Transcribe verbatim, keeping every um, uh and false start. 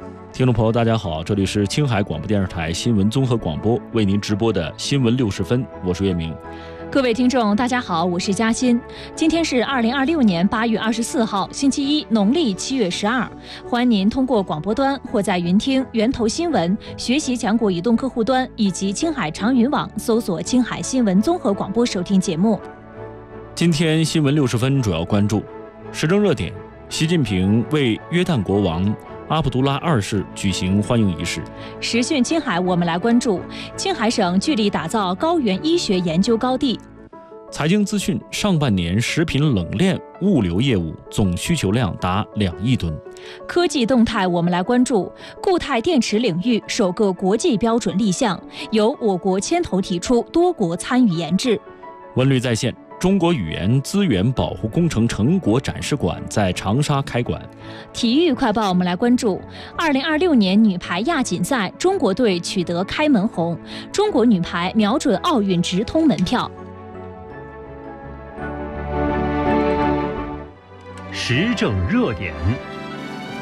听众朋友大家好，这里是青海广播电视台新闻综合广播为您直播的新闻六十分，我是岳明。 各位听众大家好，我是嘉欣。今天是二零二六年八月二十四号星期一，农历七月十二。欢迎您通过广播端或在云听源头新闻、学习强国移动客户端以及青海长云网搜索青海新闻综合广播收听节目。 今天新闻六十分主要关注时政热点，习近平为约旦国王阿卜杜拉二世举行欢迎仪式。 时讯青海，我们来关注青海省致力打造高原医学研究高地。 财经资讯，上半年食品冷链物流业务总需求量达两亿吨。 科技动态，我们来关注固态电池领域首个国际标准立项，由我国牵头提出，多国参与研制。 文旅在线，中国语言资源保护工程成果展示馆在长沙开馆。 体育快报，我们来关注二零二六年女排亚锦赛，中国队取得开门红，中国女排瞄准奥运直通门票。 时政热点，